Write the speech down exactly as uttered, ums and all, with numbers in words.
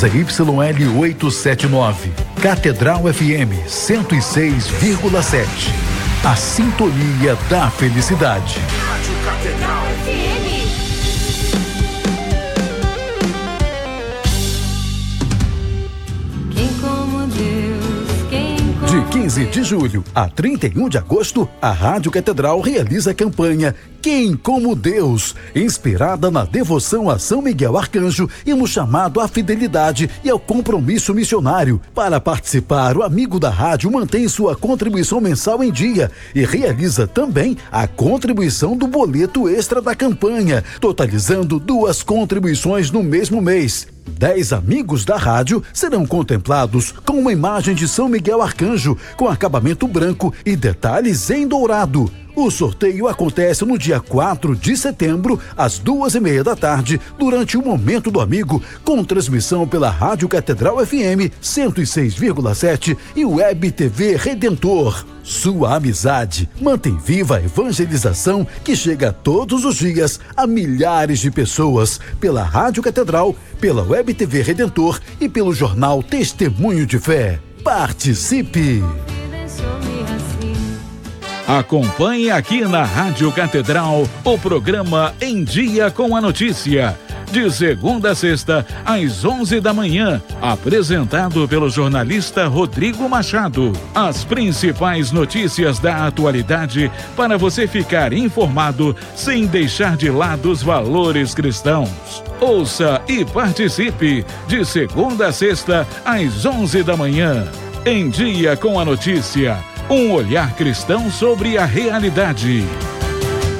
Z Y L oitocentos e setenta e nove, Catedral F M cento e seis vírgula sete. A sintonia da felicidade. Rádio Catedral F M. Quem como Deus, quem como De quinze de julho a trinta e um de agosto, a Rádio Catedral realiza a campanha Quem como Deus, inspirada na devoção a São Miguel Arcanjo e no chamado à fidelidade e ao compromisso missionário. Para participar, o amigo da rádio mantém sua contribuição mensal em dia e realiza também a contribuição do boleto extra da campanha, totalizando duas contribuições no mesmo mês. Dez amigos da rádio serão contemplados com uma imagem de São Miguel Arcanjo, com acabamento branco e detalhes em dourado. O sorteio acontece no dia quatro de setembro, às duas e meia da tarde, durante o Momento do Amigo, com transmissão pela Rádio Catedral F M cento e seis vírgula sete e Web T V Redentor. Sua amizade mantém viva a evangelização que chega todos os dias a milhares de pessoas pela Rádio Catedral, pela Web T V Redentor e pelo jornal Testemunho de Fé. Participe! Acompanhe aqui na Rádio Catedral o programa Em Dia com a Notícia, de segunda a sexta, às onze da manhã, apresentado pelo jornalista Rodrigo Machado. As principais notícias da atualidade para você ficar informado sem deixar de lado os valores cristãos. Ouça e participe de segunda a sexta, às onze da manhã. Em Dia com a Notícia. Um olhar cristão sobre a realidade.